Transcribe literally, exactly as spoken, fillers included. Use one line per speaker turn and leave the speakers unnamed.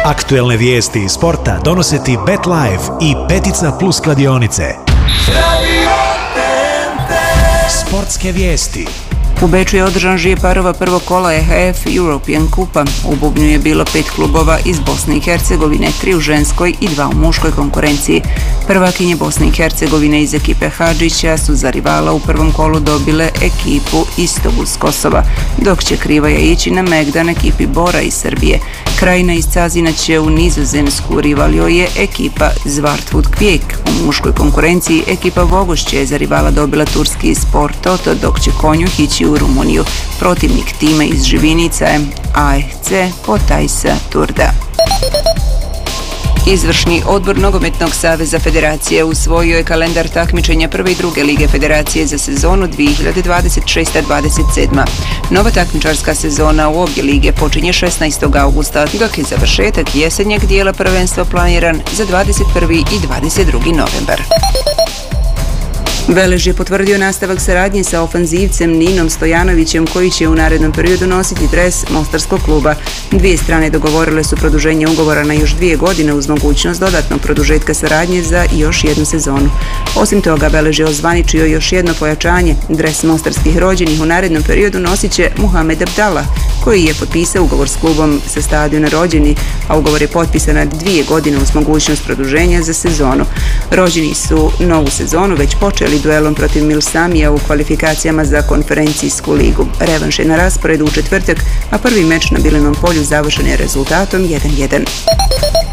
Aktuelne vijesti iz sporta donose ti BetLife i Petica Plus kladionice. Sportske vijesti.
U Beču je održan žije parova prvog kola E H F European Kupa. U bubnju je bilo pet klubova iz Bosne i Hercegovine, tri u ženskoj i dva u muškoj konkurenciji. Prvakinje Bosne i Hercegovine iz ekipe Hadžića su za rivala u prvom kolu dobile ekipu Istog iz Kosova, dok će Krivaja ići na Megdan ekipi Bora iz Srbije. Krajina iz Cazina će u Nizozemsku, rivalio je ekipa Zvartwood Kvijek. U muškoj konkurenciji ekipa Vogošće je za rivala dobila turski Sport Toto, dok će Konjuh ići u Rumuniju. Protivnik tima iz Živinica je A F C Potajsa Turda. Izvršni odbor Nogometnog saveza federacije usvojio je kalendar takmičenja prve i druge lige federacije za sezonu dvije hiljade dvadeset šeste dvadeset sedma. Nova takmičarska sezona u obje lige počinje šesnaestog augusta, dok je završetak jesenjeg dijela prvenstva planiran za dvadeset prvi i dvadeset drugi novembar. Velež je potvrdio nastavak saradnje sa ofanzivcem Ninom Stojanovićem, koji će u narednom periodu nositi dres mostarskog kluba. Dvije strane dogovorile su produženje ugovora na još dvije godine uz mogućnost dodatnog produžetka saradnje za još jednu sezonu. Osim toga, Velež je ozvaničio još jedno pojačanje. Dres mostarskih rođenih u narednom periodu nosit će Muhamed Abdallah, koji je potpisao ugovor s klubom sa stadiona Rođeni, a ugovor je potpisan na dvije godine uz mogućnost produženja za sezonu. Rođeni su novu sezonu već počeli duelom protiv Milsamija u kvalifikacijama za konferencijsku ligu. Revanš je na rasporedu u četvrtak, a prvi meč na Bilenom polju završen je rezultatom jedan jedan.